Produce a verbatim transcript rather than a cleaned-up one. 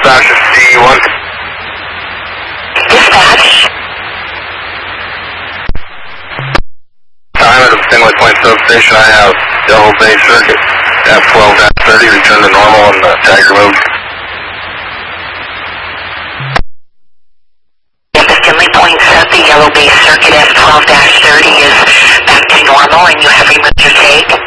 Dispatch C one. Dispatch. Time at the Stingway Point substation. I have Yellow Bay Circuit F twelve thirty. Return to normal and uh, tag removed. The Stingway Point said the Yellow Bay Circuit F twelve thirty is back to normal and you have removed your tag.